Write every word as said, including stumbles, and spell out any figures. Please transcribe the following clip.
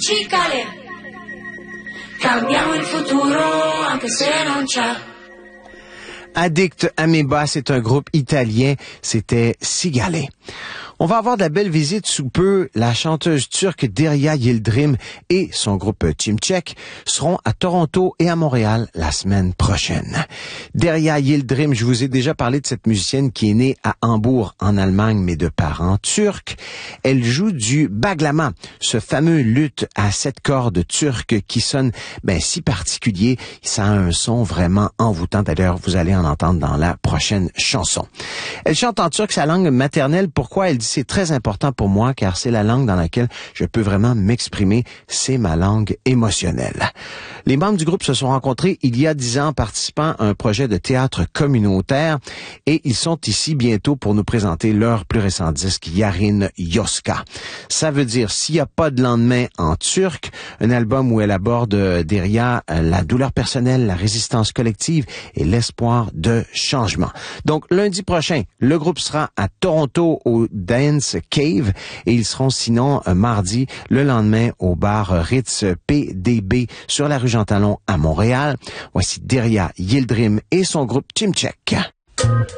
cicale. Cambiamo il futuro anche se non c'è. Addict Amoeba, c'est un groupe italien, c'était Cigale. On va avoir de la belle visite sous peu. La chanteuse turque Derya Yıldırım et son groupe Çimçek seront à Toronto et à Montréal la semaine prochaine. Derya Yıldırım, je vous ai déjà parlé de cette musicienne qui est née à Hambourg, en Allemagne, mais de parents turcs. Elle joue du baglama, ce fameux luth à sept cordes turc qui sonne ben si particulier. Ça a un son vraiment envoûtant. D'ailleurs, vous allez en entendre dans la prochaine chanson. Elle chante en turc, sa langue maternelle. Pourquoi? Elle dit c'est très important pour moi car c'est la langue dans laquelle je peux vraiment m'exprimer. C'est ma langue émotionnelle. Les membres du groupe se sont rencontrés il y a dix ans participant à un projet de théâtre communautaire et ils sont ici bientôt pour nous présenter leur plus récent disque Yarın Yoska. Ça veut dire s'il n'y a pas de lendemain en turc, un album où elle aborde Derya la douleur personnelle, la résistance collective et l'espoir de changement. Donc lundi prochain, le groupe sera à Toronto au Dance Cave et ils seront sinon euh, mardi le lendemain au bar Ritz P D B sur la rue Jean Talon à Montréal. Voici Derya Yıldırım et son groupe Çimçek.